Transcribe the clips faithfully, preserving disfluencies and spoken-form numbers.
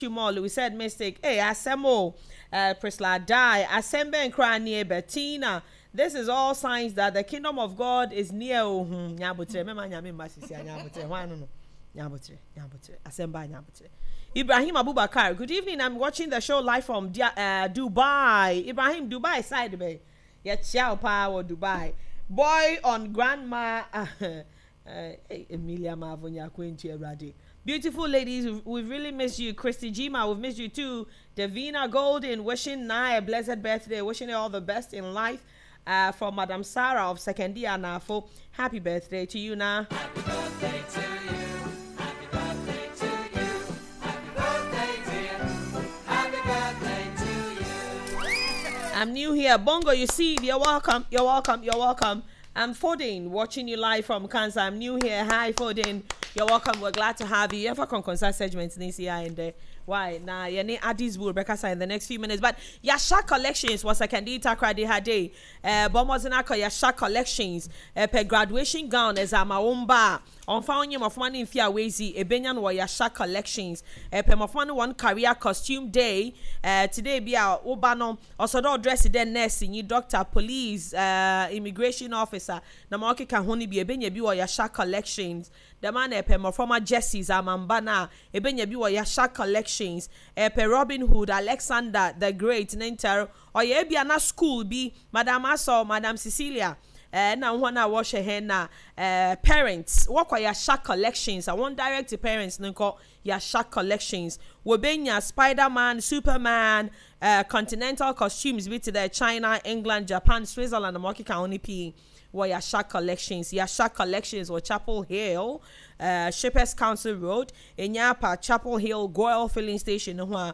Chimolu, we said mistake. Hey, Asemo, uh, Prisla die. Asembe and Kranie Bettina. This is all signs that the kingdom of God is near. Nyabutre, mema nyame masisi nyabutre. Why no no? Nyabutre, nyabutre. Asemba nyabutre. Ibrahim Abubakar. Good evening. I'm watching the show live from uh, Dubai. Ibrahim, Dubai side bay. Yeah, ciao power Dubai. Boy on grandma. Uh, uh, Emilia Mavonya Quinty Radi. Beautiful ladies, we've, we've really missed you. Christy Gima, we've missed you too. Davina Golden, wishing Nai a blessed birthday, wishing her all the best in life. Uh, from Madam Sarah of Secondia Nafo. Happy birthday to you, Na. Happy birthday to you. Happy birthday to you. Happy birthday, dear. Happy birthday to you. I'm new here. Bongo, you see, you're welcome. You're welcome. You're welcome. I'm Fodin, watching you live from Kansas. I'm new here. Hi, Fodin. You're welcome. We're glad to have you. You ever come concert segments in here and there? Why? Nah, your name Addis will break us in the next few minutes. But Yasha Collections was a candidate Kradi Hade. Uh, Bomozanako Yasha Collections. Uh, per graduation gown as a maumba. On found him of money in Fiawezi. A Benyan wa Yasha Collections. Uh, per mafano one career costume day. Uh, today be our Obano. Also, don't dress it then nursing. You doctor, police, uh, immigration officer. Namoki Kahoni be a Benya be wa Yasha Collections. The man a per former Jesse's Amambana. A Benya be wa Yasha Collections. A per Robin Hood, Alexander the Great, Nenter. Or ye be a school be Madame Asso, Madame Cecilia. Uh, now one I wash a hand na uh, parents work with Yasha Collections. I want direct to parents nko Yasha Collections. Wobenya Spider-Man, Superman, uh, continental costumes be to the China, England, Japan, Switzerland, and Moki County P. Wa Yasha Collections. Yasha Collections or Chapel Hill, uh, Shippers Council Road, Enyapa, Chapel Hill, Goyle Filling Station, uh,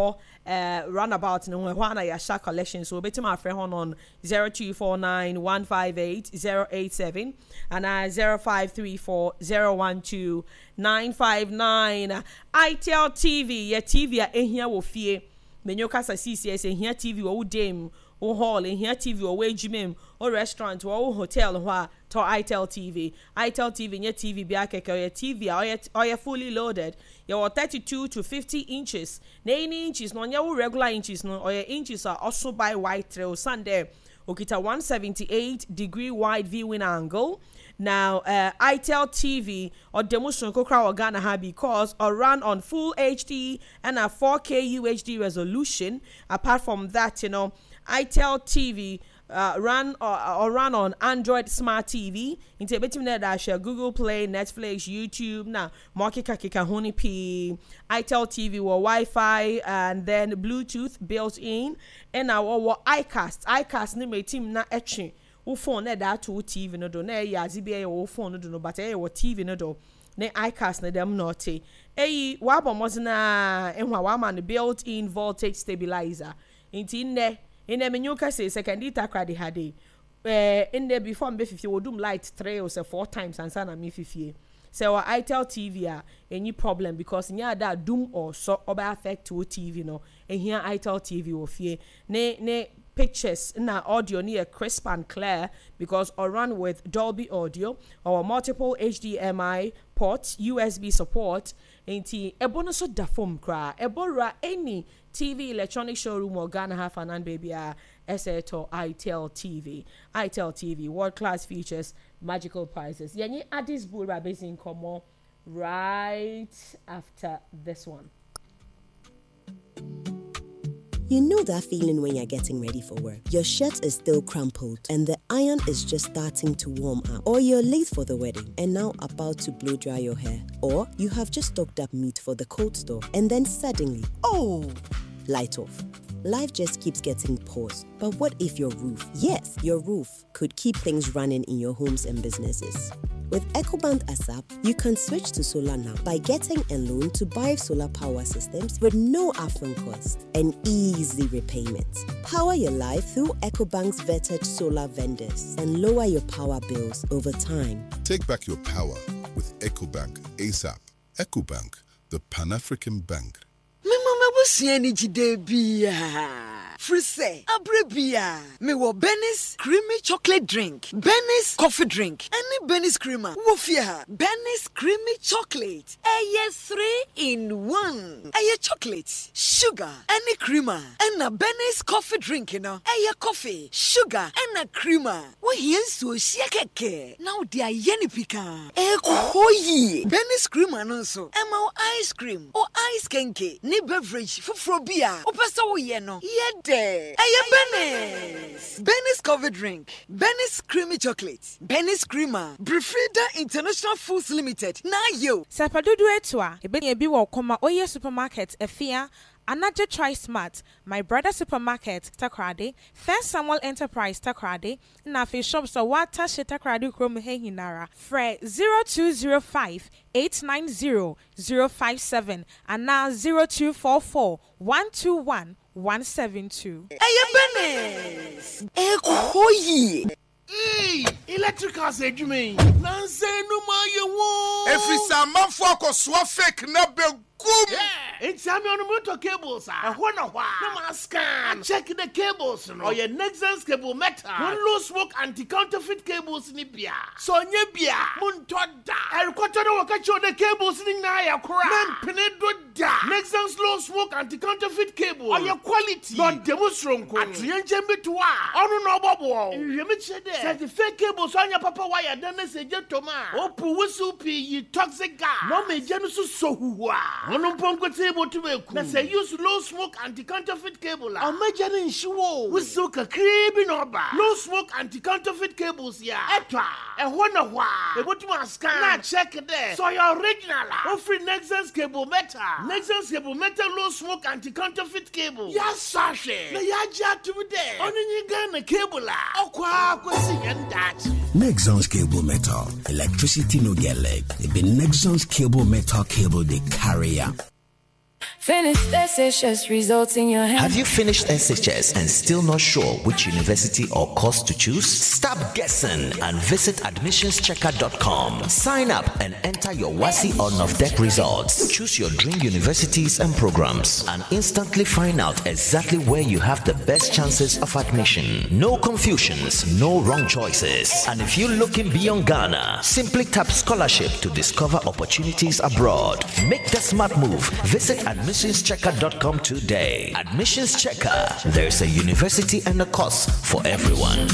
uh, roundabout, no one Yasha Collections. So, better my friend on zero two four nine one five eight zero eight seven and uh, zero five three four zero one two nine five nine. I tell T V, yeah, T V, I here will fear. Menyoka sa C C S, and here T V, or dame. O hall in here T V or wage mem or restaurant or hotel wha to itel T V. itel T V your T V be your T V or you or you fully loaded. Your thirty-two to fifty inches. ninety inches no your regular inches no or your inches are also by white trail Sunday. Okita one seventy-eight degree wide viewing angle. Now, uh, itel T V or demonstration kokra or Ghana have because or run on full H D and a four K U H D resolution. Apart from that, you know, itel T V uh, run or, or run on Android Smart T V. Into betim that share Google Play, Netflix, YouTube. Now, market kaka honi p itel T V or Wi-Fi and then Bluetooth built in. And now or iCast, iCast ni me team na etching. O phone na that to T V no do na ya zibia o phone no do no but eh o T V no do na iCast na dem not eh wa bomo na ehwa wa man built in voltage stabilizer inti ne in the menyuka say second ita kradi hade eh in there before me fifty wo dum light three or four times and sana me fifty so I tell T V a any problem because nya that doom or so oba affect to T V no and here I tell T V wo fie ne ne pictures na audio near crisp and clear because or run with Dolby Audio or multiple H D M I ports, U S B support, ain't ebono so da form cry ebora any T V electronic showroom or Ghana half and baby uh Eseto itel T V. itel T V, world class features, magical prices. Yenye Addis Bura basing komo right after this one. You know that feeling when you're getting ready for work. Your shirt is still crumpled and the iron is just starting to warm up. Or you're late for the wedding and now about to blow dry your hair. Or you have just stocked up meat for the cold store and then suddenly, oh, light off. Life just keeps getting paused. But what if your roof, yes, your roof, could keep things running in your homes and businesses? With EcoBank ASAP, you can switch to solar now by getting a loan to buy solar power systems with no upfront cost and easy repayments. Power your life through EcoBank's vetted solar vendors and lower your power bills over time. Take back your power with EcoBank ASAP. EcoBank, the Pan-African Bank. Me mama was energy day be. Frise, Abrebia. Me wo Benny's creamy chocolate drink, Benny's coffee drink, any Benny's creamer. Wofia, Benny's creamy chocolate. Aye three in one. Aye chocolate, sugar, any creamer, and a Benny's coffee drink, you know. Aye coffee, sugar, and a creamer. Wo here so shakeke. Now dia yeni pika. E koyi. Benny's creamer no so. Emma ice cream or ice kenke. Ni beverage for frobia. O pesa wo ye no. Yede. Aye Benny's. Benny's coffee drink. Benny's creamy chocolate. Benny's creamer. Brefrida International Foods Limited. Na yo. Sapadudu etwa. Ebe ye bi wo koma oye supermarket efia. Anaje Try Smart, My Brother Supermarket, Takrade, First Samuel Enterprise, Takrade, Nafi Shops or Wata Shetakrade Chrome Henginara, Fre zero two zero five eight nine zero zero five seven, and now zero two four four one two one one seven two. Aye Benny's. E koyi. Hey, electrical say you mean? Nanse no ma ye wo. Every saman foko swa fake na be gum. Yeah, it's time on the motor cables. I wanna why. No ma scan. Check the cables no. Or your Nexans cable metal. One low smoke anti-counterfeit cables ni bia. So nye bia. Mun to da. I record no waka show the cables ni na ya kura. Men penedo da. Nexans low smoke anti-counterfeit cable. Or your quality. Not demonstrate ko. Atrienche mitwa. Onu no bobo. Yemi chede. Certificate cables on your papa wire then say gentleman. Opu wusu pi yi toxic gas. No me jenu so so huwa. Onu ponko table to make. Na say use low smoke anti-counterfeit cable. O me jenu nshiwo. Wusu ka kribi no ba. Low smoke anti-counterfeit cables ya. Etwa. E hona wa. E botu ma scan. Na check there. So your original. O free Nexans cable metal. Nexans cable metal low smoke anti-counterfeit cable. Ya sashe. Na ya ja to there. Onu nyiga na cable la. Okwa kwa Nexans cable metal. Electricity no get leg. It be Nexans cable metal cable they carry up. Finished S H S results in your hand. Have you finished S H S and still not sure which university or course to choose? Stop guessing and visit admissions checker dot com. Sign up and enter your WASSCE or NOVDEC results. Choose your dream universities and programs and instantly find out exactly where you have the best chances of admission. No confusions, no wrong choices. And if you're looking beyond Ghana, simply tap scholarship to discover opportunities abroad. Make the smart move. Visit admissions checker dot com today. Admissions Checker. There's a university and a course for everyone.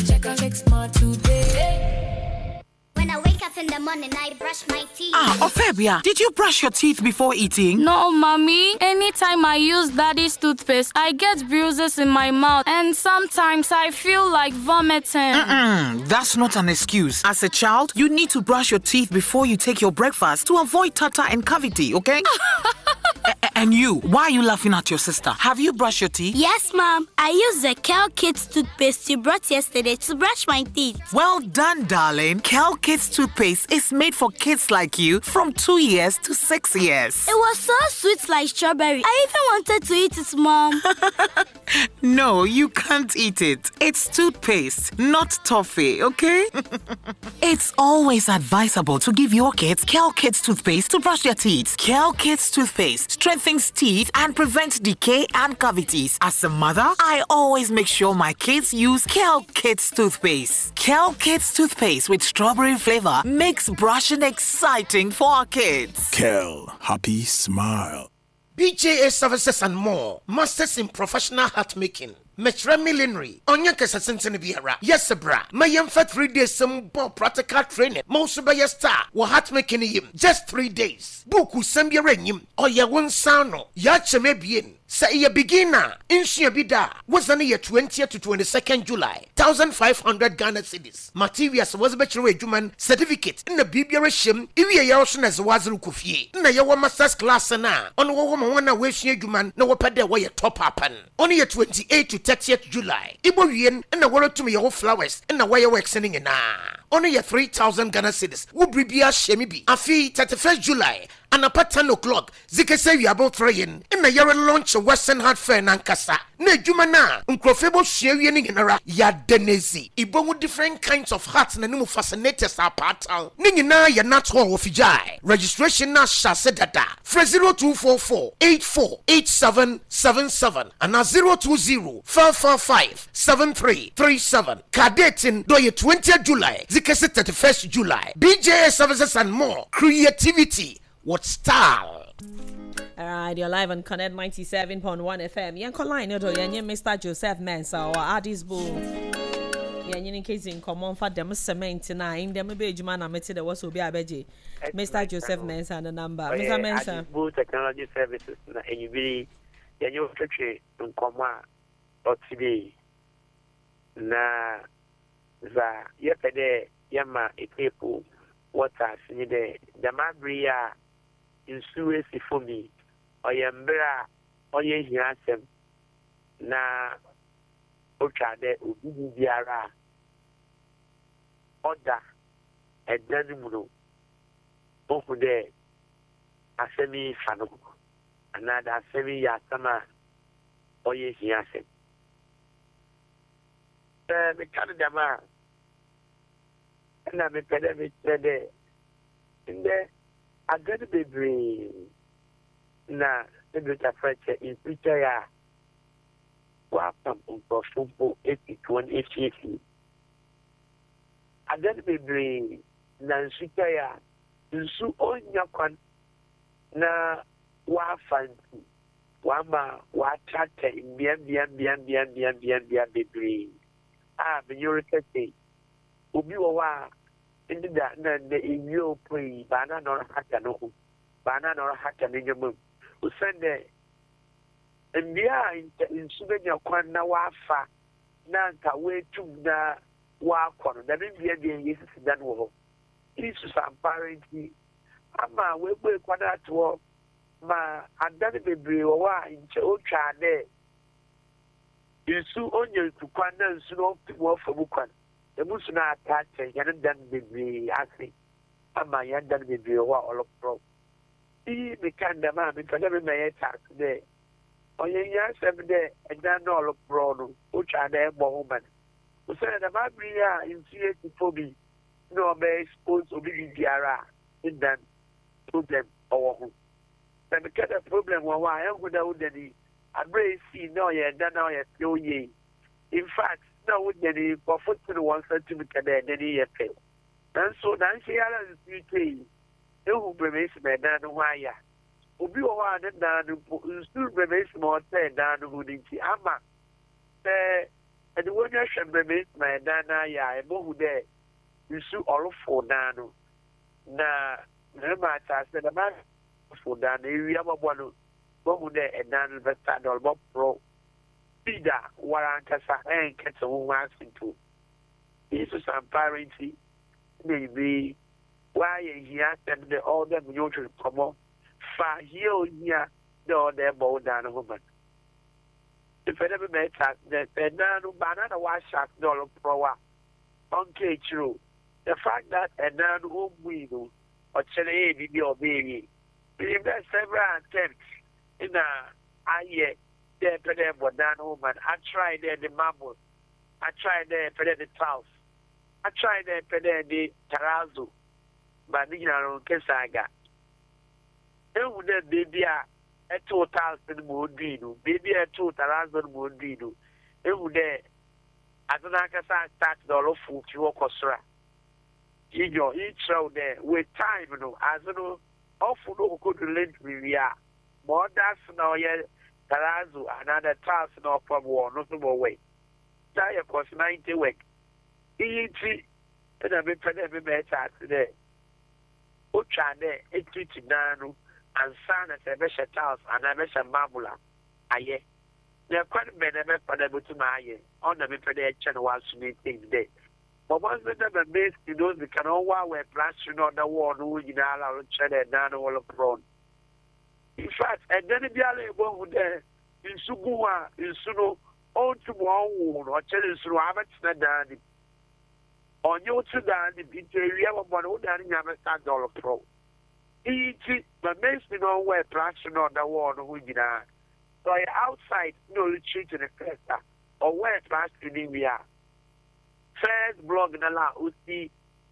When I wake up in the morning, I brush my teeth. Ah, Ophelia, did you brush your teeth before eating? No, mommy. Anytime I use daddy's toothpaste, I get bruises in my mouth and sometimes I feel like vomiting. Mm-mm, that's not an excuse. As a child, you need to brush your teeth before you take your breakfast to avoid tartar and cavity, okay? a- and you, why are you laughing at your sister? Have you brushed your teeth? Yes, Mom. I used the Kel Kids toothpaste you brought yesterday to brush my teeth. Well done, darling. Kel Kids toothpaste is made for kids like you from two years to six years. It was so sweet like strawberry. I even wanted to eat it, Mom. No, you can't eat it. It's toothpaste, not toffee, okay? It's always advisable to give your kids Kel Kids toothpaste to brush their teeth. Kel Kids toothpaste strengthens teeth and prevents decay and cavities. As a mother, I always make sure my kids use Kel Kids toothpaste. Kel Kids toothpaste with strawberry flavor makes brushing exciting for our kids. Kel, happy smile. B J A services and more. Masters in professional hat making. Metre millenary. Onya kesa sentene biara. Yes, bra. Mayem for three days some more practical training. Most by your star. Wa hat making him. Just three days. Buku sambia renyim. Or ya one sano. Ya cheme bien. Say ye beginner. Inshia bida. Was on year twentieth to twenty-second July. one thousand five hundred Ghana cedis. Materials was bachelor juman certificate. In the Bibia shim. Iwi ya osun as wazru kufie. Na ya wa masters class na. On wa wa wana weshie juman. Na wapade wa ya top happen. On year twenty-eighth to thirtieth July. Ibo wien. Na wala to me your flowers. Na wa ya work sending na. On year three thousand Ghana cedis. Wo bribia shemi bi. Afi thirty-first July. anapa ten o'clock zike sɛ wiabɔ three yin na yɛre launch Western Heart Fair nankasa na adwuma na nkrɔfo bɔ hwia wie ne nyinara yadenezi ibomu different kinds of hearts na nimu fascinators apatal ne nyinaa yɛ natural ofijai registration na hyase dada fra zero two four four eight four eight seven seven seven and zero two zero five four five seven three three seven kadetin do ye twentieth July zikese thirty-first July B J S services and more creativity what style. All right, you're live on Connect ninety-seven point one F M. Yan line no do yan Mister Joseph Mensah or Addis Bull. Yan in case in common for them cement nine them be juma na meti the was obi abeje. Mister Joseph Mensah the number. Mister Mensah. Addis Bull Technology Services na enyibiri yan yo twetwe nkoma otide na za yepede yama epepo water sinide damabria insuwe sifomi oyembra oye hiasem na otwade obi biara oda edani muno okude asemi fano anada asemi ya sama oye hiasem eh me kan dama na me pede me pede inde agadi bebre na ebeta freche in picture ya wapam unprofumpo eighty-one eighty agadi bebre na nsika ya nsu onya kwan na wafanti wama watata mbia mbia mbia mbia mbia mbia mbia bebre ah benyorikete obi wo wa indi da na de iyo pui bana no hata no bana no hata ni nyum usende mbia insubenya kwan na wafa na nka wetum na wakon da mbia de yesu dan wo ho isu samparenti ama wegbe kwada to ma adane bebre wo wa nche otwa de isu onye tukwan na nsu no wo fa bukwan ebusu na atache yan dan bebre ase ama yan dan bebre wa olopro i me kanda ma me kada me me tax de oye ya sem de edan no olopro no otwa na ebo ho man o se na ma bria intie tifobi no be expose obi biara dan problem owo ho se me kada problem wa wa yan goda udani abre si no ye dan no ye feel ye in fact na wo de for foot one centimeter there then ye fail and so dan she ala three ehu bremes me dan no haya obi wo wa dan dan nsu bremes mo te dan no hudinti ama eh e de wonya hwe bremes me dan na ya e bo hu de nsu olofo dan no na na ma ta se da ma fo dan e wi ababo no bo hu de e dan no besta dol bo pro Pida warankasa and catch a woman into. This is some parenting, maybe why he asked them the order of you to come up. Far here, yeah, the order bow down a woman. If I never met that, the banana banana wash up dollar pro. Okay, true. The fact that a non home we do, or Chile, baby or baby, believe that several attempts in a I there pede bodan woman. I tried there the marble. I tried there pede the tiles. I tried there pede the terrazzo. But you know, kesaga. Then would there baby a two thousand modino, baby a two thousand modino. Then would there as an akasa start dollar food you walk osra. You know, each show there with time, you know, as you know, awful no good relate with ya. More that's now yet. Tarazu another task no from war no more way. Tire cost ninety week. E T and a bit better better today. Uchane eighty nanu and son as a besha task and a besha mabula. Aye. They're quite better for them to my on the better channel was to meet day. But once the never based in those we can all wear plastering on the wall, who you know, I'll check down all of the in fact, and then the other one there in Sugua, in Suno, on to one or tell us through Abbott Snadani. On your Sudan, the area of one old daddy have a dollar pro. Eat but masonry no wear plaster on the wall no nyina. So you're outside no retreat in the first or wear plaster in we are. First blog na la uti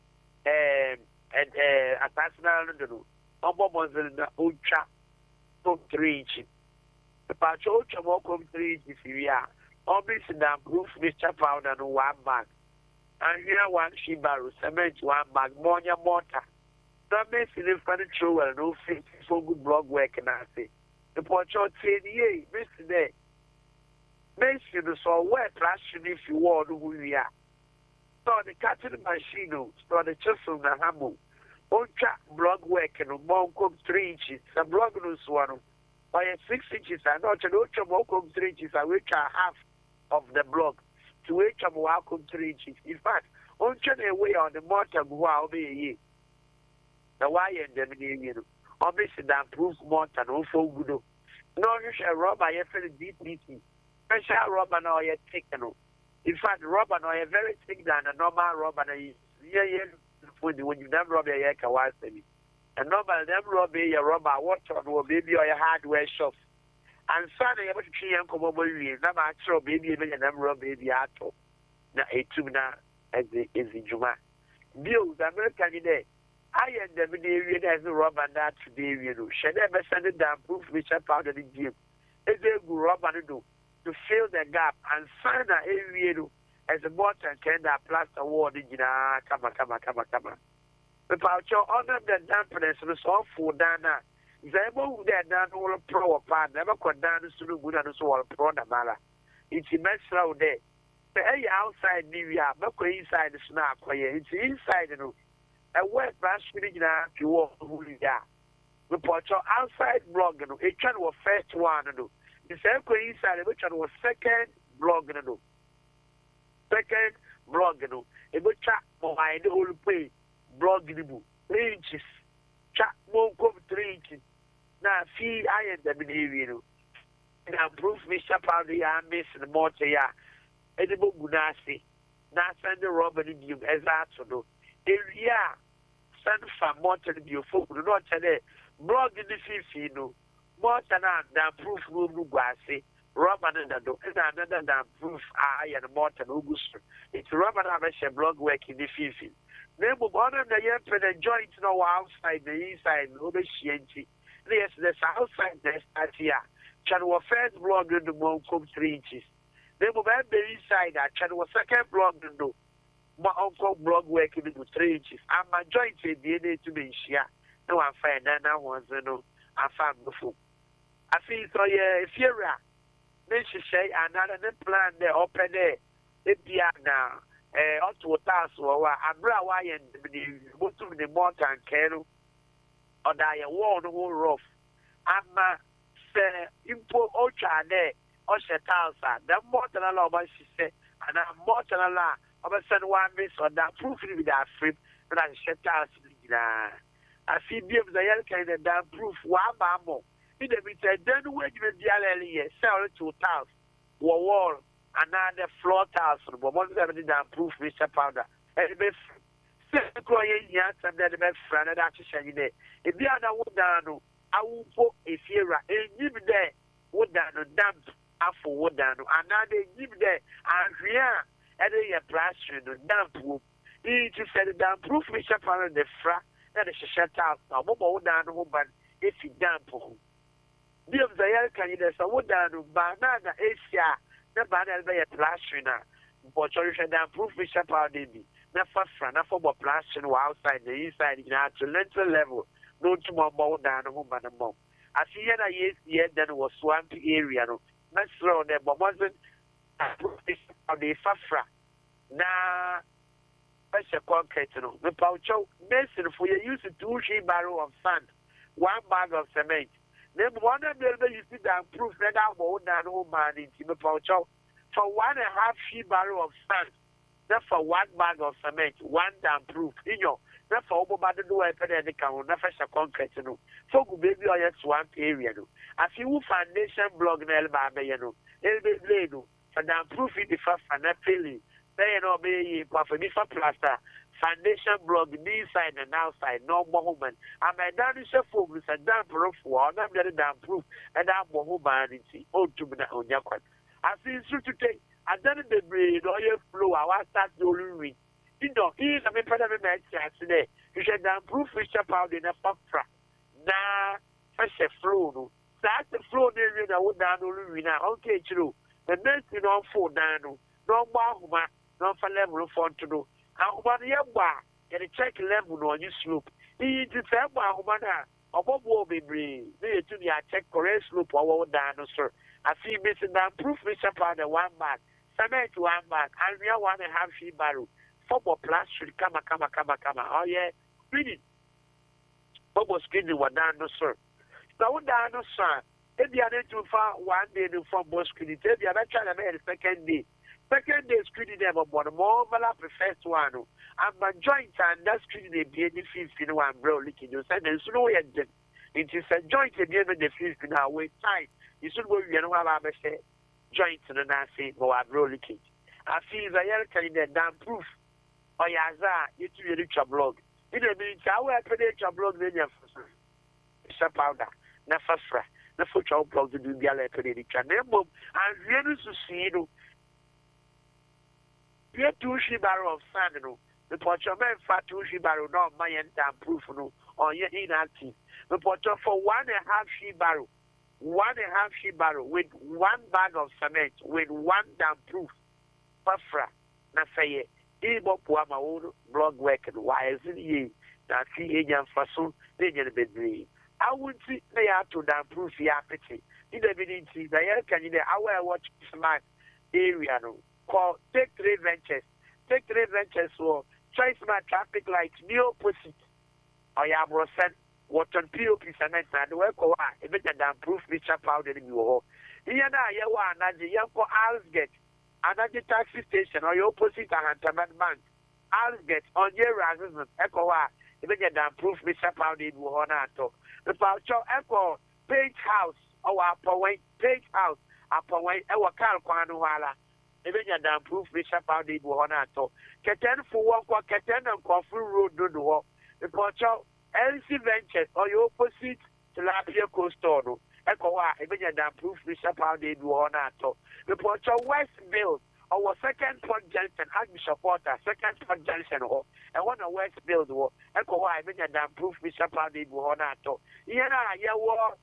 um and uh attachment no no. Obo monzel na ultra to three inches. The patch ultra more come three inches we are. Obviously na proof Mister Powder no one bag. And here one she barrel cement one bag monya mortar. That makes it furniture well no fit for good blog work and I say. The portrait said, yea, Mister Day. Makes you the so wet ration if you want who we are. So the cutting machine, so the chisel, the hammer. On track blog work and one come three inches, a blog no one. By six inches, I know to no trouble come three inches, I which are half of the blog. To which I'm welcome three inches. In fact, on turn away on the mortar, go out be the wire and the you know. Obviously, that proves mortar, no for good. No, you shall rob I have deep meeting. Special rubber now, you're taken. In fact, rubber now, you're very thick than a normal rubber. Yeah, yeah, when you never rob your yak, I and normal, them rob your rubber, water, or baby, or your hardware shop. And Sunday, I'm going to see Uncle Bobby, never actual baby, and them rob baby at all. Now, a tuna as the is in Juma. Bills, American day. I and the video as a rubber that today, you know. Should never send it down, proof which I found in the gym. It's a good rubber to do to fill the gap and sign a area as a mortar can that plaster wall in Gina. Come on, come on, come on, come on. About your honor the dampness of the soft food down there. Is able with that down all pro apart, never got down to the good and so all pro the matter. It's immense out there. The outside New York, not inside the snap, it's inside the room. A wet brush feeling if you walk who you are. Report your outside blog, a channel was first one. The same inside, which one was second blog. Second blog, a good chat for my whole pay blog three inches. Chat won't come three inches. Now, see, I am the behavior. And I proof Mister Powder, I miss the mortar. Edible Gunasi. Now, send the rubber in you as I do. Yeah, send for mortar to your folk. Do not tell it. Blog in the fifty, you know. Mortar than proof room guasi. Rubber than the another than proof I and mortar no booster. It's rubber have a blog work in the fifty. Then, one of the young for the joint no outside the inside, no be shanty. Yes, there's outside there's at here. Channel first blog in the moon come three inches. Then, we have the inside that channel second blog in the my uncle blog working with three inches. And my joint D N A to be share. No, I'm fine. Then I was, you know, I found before. I feel so, yeah, if you're right, then she say, another plan there, open there, if you are now, eh, out to a task or a bra wire and the to the mortar and canoe, or die a wall, the whole rough. I'm a say, import ultra there, or set outside. The mortar law, she said, and I'm mortar law. I'm a son one miss or that proof with that flip, and I shut out. I see beams the yellow kind of damn proof one bambo. In the meter, then when you be a sell it to tiles, wall, another floor tiles, but one seventy damn proof, Mister Powder. And the best crying yes, and then the best friend that you say there. If the other would down, I will put a fear, and give there, would down, damp, for wood down, another give there, and here. And then your plastering the damp whoop. He just said, damn proof, Mister Powder, the fra, that is a shut out. Now, what down the woman if you damp. The of the air can you say, what down the banana, Asia, the banana by a plastering. But you should damn proof, Mister Powder, not for front, not for plastering outside the inside, in our lentil level, no tomorrow down the woman and mom. I see that yes, yet then was swampy area. Let's throw them, but wasn't. Of the Fafra. Now, that's a concrete. The Paucho, Mason, for you use a two sheet barrel of sand, one bag of cement. Then one of them you see that proof that I won't know man in the Paucho for one and a half sheet barrel of sand. Not for one bag of cement, one damn proof. You know, not for over by the door, I put any count, not for a concrete. So, baby, I have swamp area. I feel foundation blog in El Barbayano, El Beblado. For the proof it the first and not feeling. They no be for me for plaster. foundation block inside and outside, no more woman. I'm a Danish foam with a damp roof, one of the damp proof, and I'm more humanity. Oh, to me on your quad. I feel true to take. I done the breed or your flow. I was start doing. You know, he's a member of a today. You should damp proof fish out in a fuck truck. Nah, fresh a flow. That's the flow there in a wood down. Okay, true. The next thing on four down. No more, no for level for to do. How about the bar? Get a check level on your slope. He did say, Bahumana, or what will be brave? They to the check correct slope or down, sir. I see missing that proof, Mister Powder, one back, cement one back, and we are one and a half sheet barrel. Football plus should come, come, come, come. Oh, yeah, reading. Football screening was down, sir. Now, down, sir. If you are too far one day to football screening, if you are not trying to make the second day. Second day screening them about more overlap the first one. And my joint and that screening they be any fifth in one bro leaking. You said there's no way it is a joint at the end of the fifth in our way time. You should go, you know, what I say joints and I say, oh, I bro leaking. I feel the yellow telling that damn proof. Oh, yeah, you to reach your blog. You know, I will put your blog in your first powder, never fra, the foot your blog to do the other period. And really to see you. You two shibaro of sand, no. The portrait fat two shibaro, no, my entire proof, no, or yet inactive. The portrait for one and a half shibaro, one and a half shibaro with one bag of cement, with one damn proof. Pafra, na say, Ebo Puama own blog work and why is it ye? That see agent fason, they get a bit brave. I would see they have to damn proof the appetite. In the beginning, the air can you I will watch smart area, no. Call take three ventures. Take three ventures for choice my traffic lights, new opposite. Or ya bro send what on P O P cement and work or a bit of damn proof Mister Powder in your here now, you want Naji Yanko Alsgate, another taxi station or your opposite and Antaman Bank. Alsgate on your residence, Echo, a bit of damn proof Mister Powder in Wuhonato. The Paucho Echo, Page House, or Upper Way, Page House, Upper Way, our Calquanuala. Even your damn proof, Bishop out the Buhonato. Keten for one, Keten and Coffee Road, do the walk. The Porcho, L C Ventures, or your opposite to Lapia Costoro. Echo, even your damn proof, Bishop out the Buhonato. The Porcho West Build, or second point Jensen, Archbishop Porter, second point Jensen, or and one of West Build, or Echo, even your damn proof, Bishop out the Buhonato. Yana, ya war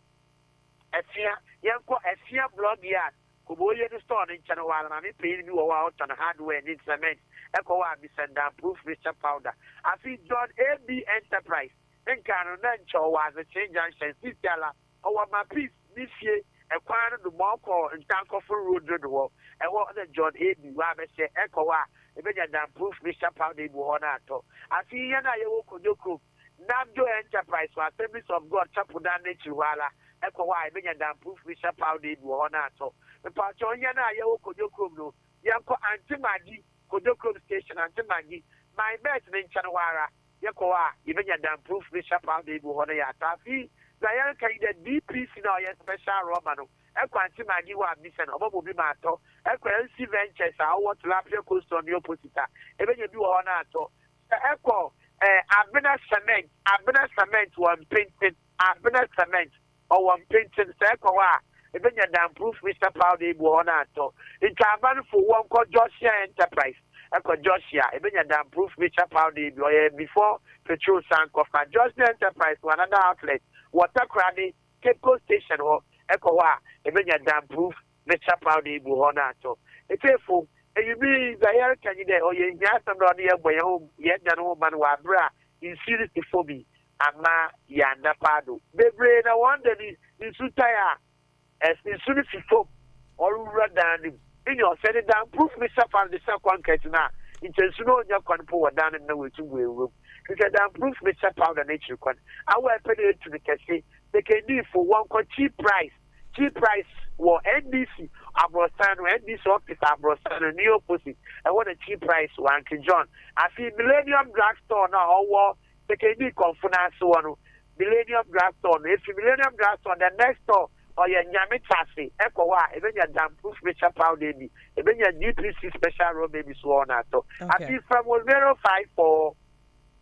a fear, Yanko, a fear blood yard. Kuboye the store in Channel while I'm paying you out on hardware and cement. Echo, I be sent down proof Mister Powder. I see John A B Enterprise. Then Canon was a change junction, Sistella, or my piece this year, acquired the Marco and Tanko for Road the wall. And what the John A B Wabe say, Echo, I bet you damn proof Mister Powder Buhonato. I see Yana Yoko Yoko. Namjo Enterprise was service of God, Chapudan Chihuahua. Echo, I bet you damn proof Mister Powder Buhonato. The Patroniana Yoko Yokum, Yanko Antimagi, Kodokrum Station, Antimagi, my best in Chanawara, Yakoa, even your damn proof Bishop out the Buhonia Tafi, Diana can the D P C now, yes, special Romano, Echo Antimagi, one mission, or Bobo Bimato, Echo L C Ventures, I want to lap your coast on your posita, even you do Honato, Echo, I've been a cement, I've been a cement, one painted, I've been a cement, or one painted, Echoa. Even your damn proof Mister Powder Buhonato. In Cavan for one called Josia Enterprise. I call Josia. Even your damn proof Mister Powder before Petrol Sankofa. Josia Enterprise, one other outlet. Water Craddy, Cape Coast Station, or Echoa. Even your damn proof Mister Powder Buhonato. It's a fool. And you be the air candidate or you have somebody by home, yet than woman wabra in serious phobia. Ama Yanda Pado. The brain, I wonder in Sutaya. As soon as you talk, or rather in your setting down, proof myself and the second Katina. It's a snow your conpo down in the way to room. You can down proof myself out the nature con. I will pay it to the cafe. They can do for one called cheap price. Cheap price or N D C, Abrosano, N D C office, Abrosano, new opposite. I want a cheap price, one King John. I see Millennium Drugstore now, or they can do confidence one. Millennium Drugstore. If Millennium Drugstore, the next store. Or your Yamitasi, Echo, even your damn proof Mister Powder, even your D P C special road baby sworn at. I see from zero five four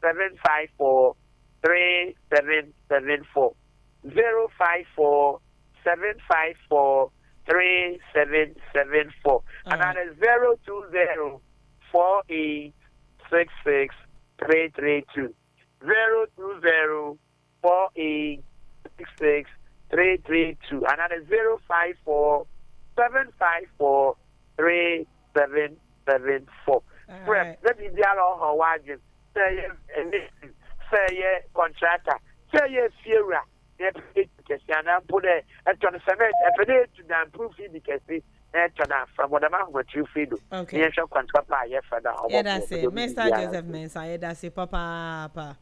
seven five four three seven seven four. zero five four seven five four three seven seven four. And that is zero two zero four eight six six three three two. Zero two zero four eight six six three three two. And that is zero five four seven five four three seven seven four. Prep, let me dial on her wagon. Say a say a contractor. Say a Sierra. They put it at twenty-seven. I put it to the improve the case. From what I'm going to feed. Okay. Yes, you can papa. Yes, father. Yeah, that's it. Mister Joseph Mensah. Yeah, that's it, Papa. Papa.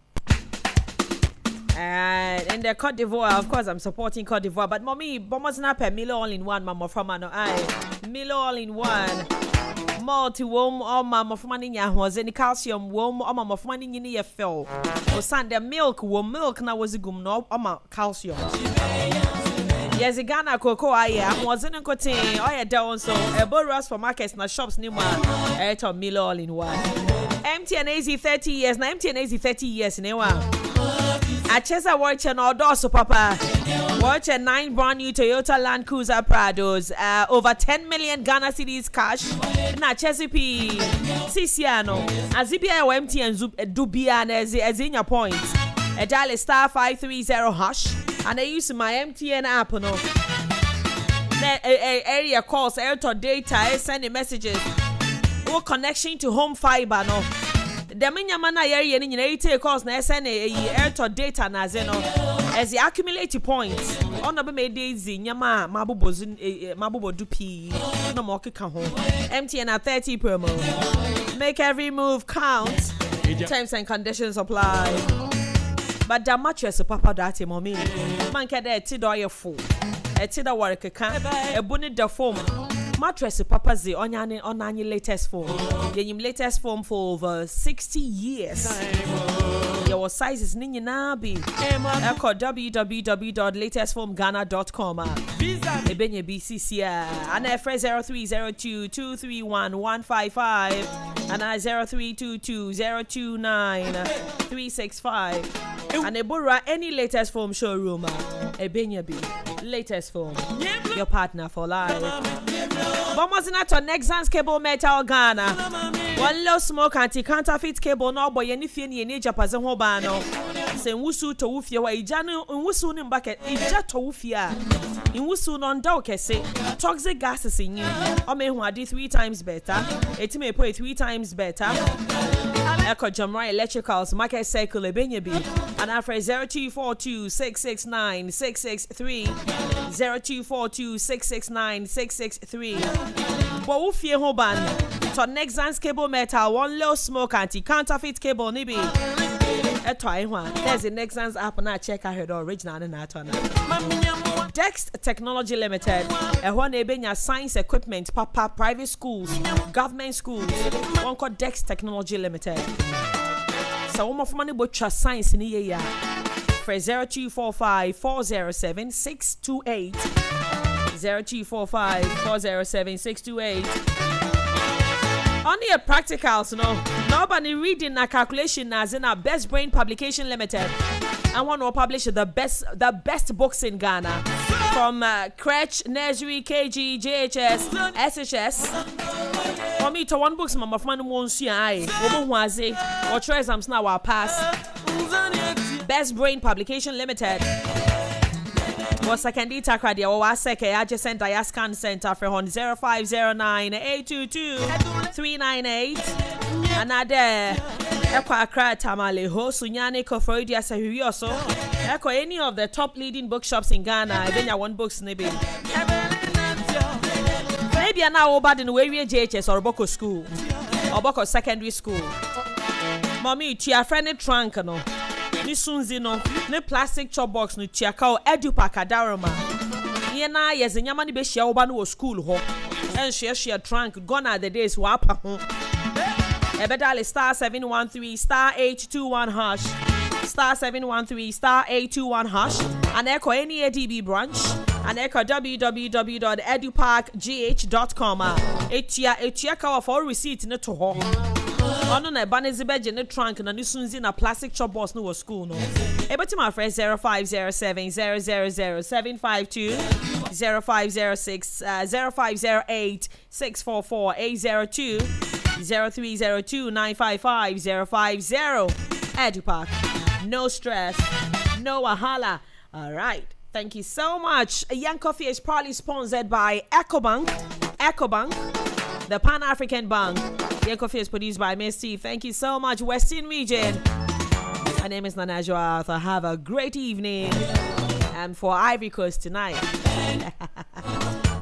And in the Cote d'Ivoire, of course, I'm supporting Cote d'Ivoire. But mommy, Bombers Napa, Milo all in one, Mama from Ano. I Milo all in one. Multi womb, all Mama from Maninia was any calcium womb, or Mama from Maninia fell. Or Sunday milk, womb milk, now was a gum, no, or calcium. Yes, a Ghana cocoa, I wasn't a cotin, or a down so a burros for markets, na shops, Nima, at Milo all in one. M T N A Z thirty years, na M T N A Z thirty years, Newa. I Chesa watch an Odoso Papa. Watch a nine brand new Toyota Land Cruiser Prados. Uh, over ten million Ghana cedis cash. Na Chesapeake Sisiano. Azibia M T N Dubian as as in your point. A dial star five three zero hash. And I use my M T N app no. Area calls, airto data, I send messages. Or connection to home fiber no. The minya mana yeri ni nyina ite calls na send a airto data na ze no. As the accumulate points. On be me daisy nyama mabubozu mabubodu p no more keka ho. M T N at thirty promo. Make every move count. Terms and conditions apply. But the mattress papa that mommy. Man can there ti do your full. E ti da work kan e buni the foam. Mattress papa zi onyane onanye latest foam. Yenyim latest foam for over sixty years. Your sizes ni nyina bi. Eko w w w dot latest foam ghana dot com. Ebenye B C C and F zero three zero two two three one one five five and I zero three two two zero two nine three six five. And Ebura any latest foam showroom. Ebenye B latest foam. Your partner for life. Bombers in to Nexans Cable Metal Ghana. One low smoke anti-counterfeit cable no boy any fini any japazen hobano. Say wusu to wufia wa ijanu wusu ni mbake ija to wufia. In wusu non doke say toxic gases in you. O me wadi three times better. It may pay three times better. Echo Jamra Electricals Market Circle Ebenyebi and after zero two four two six six nine six six three zero two four two six six nine six six three. Bowufie Hoban to Nexans Cable Metal one low smoke anti counterfeit cable nibi. There's the Nexans app and I check out the original and that one. Dex Technology Limited, a one ebenya science equipment, papa private schools, government schools, one called Dex Technology Limited. So one of money but science in the year. For zero two four five four zero seven six two eight zero two four five four zero seven six two eight. Only a practicals, no. Nobody reading a calculation as in our Best Brain Publication Limited. I want to publish the best the best books in Ghana. From uh, crèche, nursery, K G, J H S, S H S. For me to one books mama from one see I. Obo Waze or try exams now our pass. Best Brain Publication Limited. Was second data credit or was second adjacent Diascan Center for on zero five zero nine eight two two three nine eight. Another Echo Accra Tamale Ho Sunyane Kofroidia Sahurioso. Echo any of the top leading bookshops in Ghana. Then you want books maybe. Maybe an hour bad in Wavy J H S or Boko School or Boko Secondary School. Mommy, tia friendly trunk no. Ni sunzi no. Ni plastic chop box no tia kao edupak adaroma. Yena yes nyama ni be share oba no school ho. And share share trunk gone are the days wapa ho. Ebedale star seven one three star eight two one hash star seven one three star eight two one hash and echo any A D B branch and echo w w w dot edupark g h dot com. Etia etia kawa for receipt ne to ho. Ono na banizi beje ne trunk na nisunzi na plastic chop box no was school no. Ebeti my friend zero five zero seven zero zero zero seven five two zero five zero six uh, zero five zero eight six four four eight zero two zero three zero two nine five five zero five zero. Edupark. No stress. No wahala. All right. Thank you so much. Young Coffee is proudly sponsored by EcoBank. EcoBank, the Pan-African Bank. Young Coffee is produced by Miss T. Thank you so much, Western Region. My name is Nana Joa Arthur. Have a great evening. And for Ivory Coast tonight.